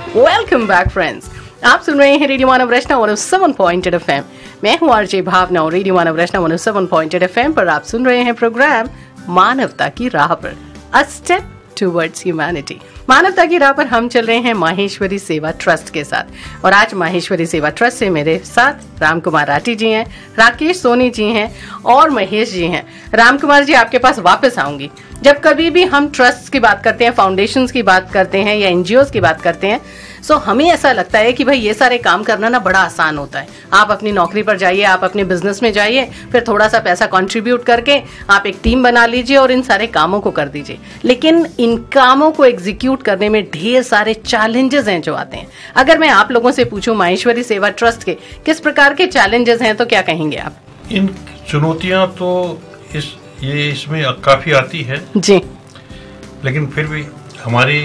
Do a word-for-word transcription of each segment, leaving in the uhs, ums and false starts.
Welcome back friends, आप सुन रहे हैं रेडियो मानव रचना one O seven point eight F M. मैं हूँ आरजे भावना और रेडियो मानव रचना one O seven point eight F M पर आप सुन रहे हैं प्रोग्राम मानवता की राह पर, अ स्टेप टुवर्ड्स ह्यूमैनिटी। मानवता की राह पर हम चल रहे हैं माहेश्वरी सेवा ट्रस्ट के साथ, और आज माहेश्वरी सेवा ट्रस्ट से मेरे साथ राम कुमार राठी जी हैं, राकेश सोनी जी हैं और महेश जी हैं। राम कुमार जी, आपके पास वापस आऊंगी। जब कभी भी हम ट्रस्ट की बात करते हैं, फाउंडेशंस की बात करते हैं या एनजीओज की बात करते हैं, सो हमें ऐसा लगता है कि भाई ये सारे काम करना ना बड़ा आसान होता है। आप अपनी नौकरी पर जाइए, आप अपने बिजनेस में जाइए, फिर थोड़ा सा पैसा कंट्रीब्यूट करके आप एक टीम बना लीजिए और इन सारे कामों को कर दीजिए। लेकिन इन कामों को एग्जीक्यूट करने में ढेर सारे चैलेंजेस हैं जो आते हैं। अगर मैं आप लोगों से पूछूं माहेश्वरी सेवा ट्रस्ट के किस प्रकार के चैलेंजेस हैं, तो क्या कहेंगे आप? इन चुनौतियां तो इस ये इसमें काफी आती है जी, लेकिन फिर भी हमारी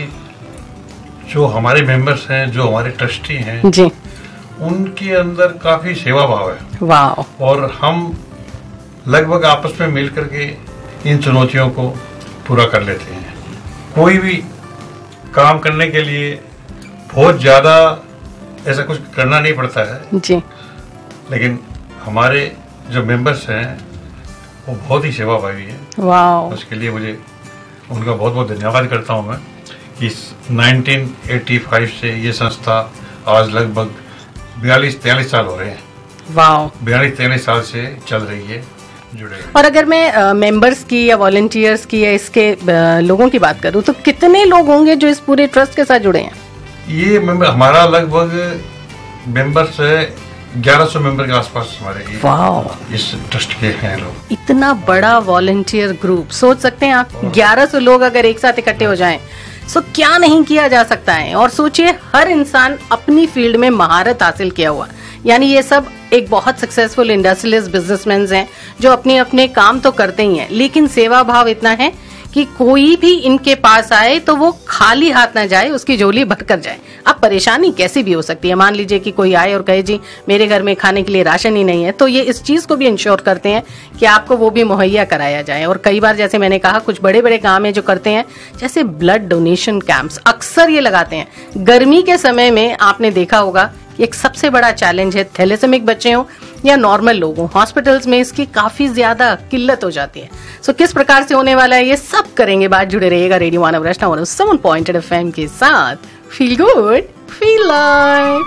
जो हमारे मेंबर्स हैं, जो हमारे ट्रस्टी हैं जी, उनके अंदर काफी सेवा भाव है। वाह। और हम लगभग आपस में मिल करके इन चुनौतियों को पूरा कर लेते हैं। कोई भी काम करने के लिए बहुत ज्यादा ऐसा कुछ करना नहीं पड़ता है जी, लेकिन हमारे जो मेंबर्स हैं वो बहुत ही सेवाभावी है। वाह। उसके लिए मुझे उनका बहुत बहुत धन्यवाद करता हूँ मैं कि नाइनटीन एटी फाइव से ये संस्था आज लगभग बयालीस तैंतालीस साल हो रहे हैं। वाह। बयालीस तैंतालीस साल से चल रही है, जुड़े हुए। और अगर मैं मेंबर्स uh, की या वॉलंटियर्स की या इसके uh, लोगों की बात करूं तो कितने लोग होंगे जो इस पूरे ट्रस्ट के साथ जुड़े हैं? ये मेंबर हमारा लगभग मेंबर्स ग्यारह सौ मेंबर के आसपास हमारे इस ट्रस्ट के हैं लोग। इतना बड़ा वॉलंटियर ग्रुप, सोच सकते हैं आप, ग्यारह सौ लोग अगर एक साथ इकट्ठे हो जाएं, सो क्या नहीं किया जा सकता है। और सोचिए, हर इंसान अपनी फील्ड में महारत हासिल किया हुआ, यानी ये सब एक बहुत सक्सेसफुल इंडस्ट्रियलिस्ट बिजनेसमैन हैं जो अपने अपने काम तो करते ही हैं, लेकिन सेवा भाव इतना है कि कोई भी इनके पास आए तो वो खाली हाथ ना जाए, उसकी झोली भरकर जाए। अब परेशानी कैसी भी हो सकती है, मान लीजिए कि कोई आए और कहे जी मेरे घर में खाने के लिए राशन ही नहीं है, तो ये इस चीज को भी इंश्योर करते हैं कि आपको वो भी मुहैया कराया जाए। और कई बार, जैसे मैंने कहा, कुछ बड़े बड़े काम है जो करते हैं, जैसे ब्लड डोनेशन कैंप्स अक्सर ये लगाते हैं। गर्मी के समय में आपने देखा होगा, एक सबसे बड़ा चैलेंज है, थैलेसेमिक बच्चे हों या नॉर्मल लोग हों, हॉस्पिटल्स में इसकी काफी ज्यादा किल्लत हो जाती है। सो किस प्रकार से होने वाला है ये सब करेंगे, बात जुड़े रहिएगा रेडियो मानव रचना one O seven point eight F M के साथ। Feel good, feel like.